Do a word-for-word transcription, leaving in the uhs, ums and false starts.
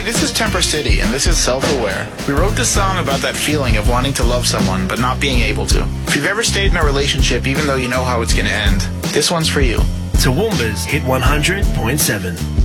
this is Temper City, and this is Self-Aware. We wrote this song about that feeling of wanting to love someone, but not being able to. If you've ever stayed in a relationship even though you know how it's going to end, this one's for you. Toowoomba's Hit one hundred point seven.